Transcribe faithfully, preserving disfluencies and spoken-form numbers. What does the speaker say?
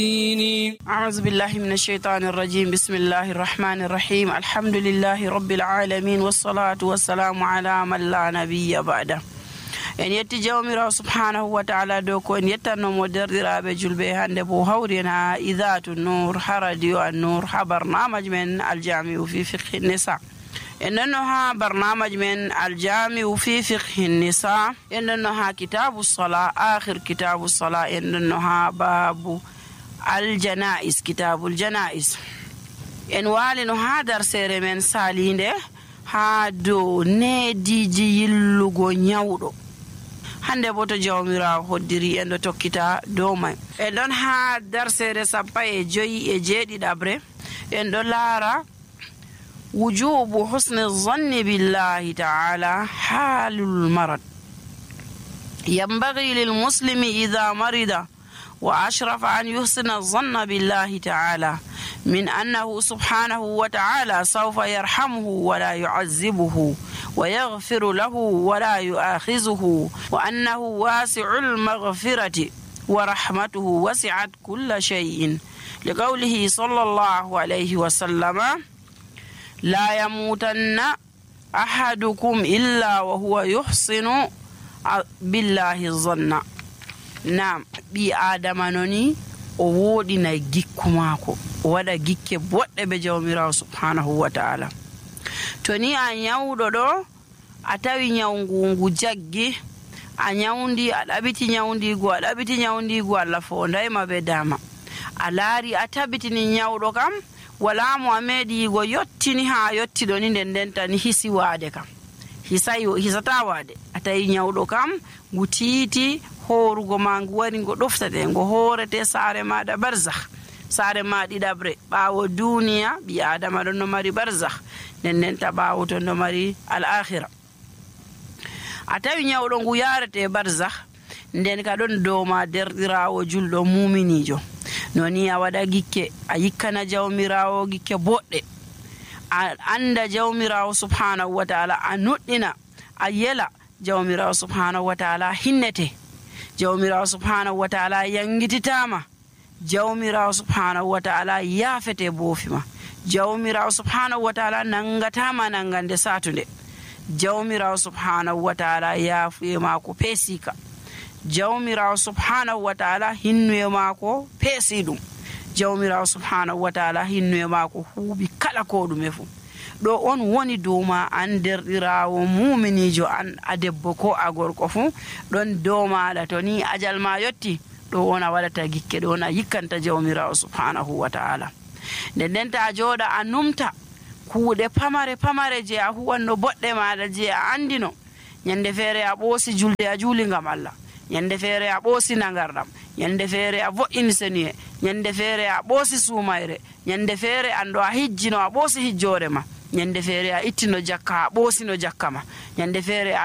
أعوذ بالله من الشيطان الرجيم بسم الله الرحمن الرحيم الحمد لله رب العالمين والصلاة والسلام على من لا نبي بعده en yetti jawmirawo subhanahu wa ta'ala do ko en yettannomo derdiraaɓe julɓe hannde bo hawri ha idatu nour ha radio an nour ha barnamaj men aljamiu fi fiqhi nisa en nonno ha barnamaj men aljamiu fi fiqhi nisa en nonno ha kitabu sala akhir kitabu sala en nonno ha babu aljanais kitabul janais en walino ha darsere men salinde ha do neediji yillugo nyawɗo hande bo to jawmirawo hoddiri en do tokkita dow may en don ha darsere sappa e joyi e jeeɗiɗabre en do laara wujubu husni zanni billahi ta'ala halul marad ينبغي للمسلم إذا مرض وأشرف أن يحسن الظن بالله تعالى من أنه سبحانه وتعالى سوف يرحمه ولا يعذبه ويغفر له ولا يؤاخذه وأنه واسع المغفرة ورحمته وسعت كل شيء لقوله صلى الله عليه وسلم لا يموتن أحدكم إلا وهو يحسن بالله الظن نعم بي آدم نوني o wodina gikku mako o wada gikke bodde be jawmirawo subhanahu wa ta'ala to ni a nyawdo do a tawi nyawngu jaggi a nyawndi a dabiti nyawndi go a dabiti nyawndi go alla fo ndayma be dama a laari a tabitini nyawdo kam wala mo amedi go yottini ha yottido ni den den tan hisi waade kam hisayo hisata waade a tawi nyawdo kam gutiti horugo mangu wari ngo doftade ngo horete saare maada barzakh saare maadi dabre baawo duniya bi adama don no mari barzakh nennen ta baawo to no mari al akhirah atawi nyawdo ngu yarete barzakh nden ka don doma derdirawo juldo muminijo noni a wada gikke a yikkana jawmirawo gikke bodde a anda jawmirawo subhanahu wa ta'ala a nuddina a yela jawmirawo subhanahu wa ta'ala hinnete jawmirawo subhanahu wa ta'ala yangititama jawmirawo subhanahu wa ta'ala yafete bofima jawmirawo subhanahu wa ta'ala nangatama nangande satunde jawmirawo subhanahu wa ta'ala yafuye mako pesika jawmirawo subhanahu wa ta'ala hinnuye mako pesidum jawmirawo subhanahu wa ta'ala hinnuye mako hubi kala ko dume fu do on woni doma an derdirawo muminijo an adebbo ko agorko fu don doma la to ni ajal ma yotti do wona wadata gikke do na yikkanta jawmirawo subhanahu wa ta'ala den den ta joda anumta kuude pamare pamare je a huwanno bodde maada je a andino nyande fere a bosi julde a juli ngam Allah nyande fere a bosi nangardam nyande fere a vo'ini seniye nyande fere a bosi sumayre nyande fere ando a hijjino a bosi hijjore ma nyande fere a ittino jakka a bosino jakkama nyande fere a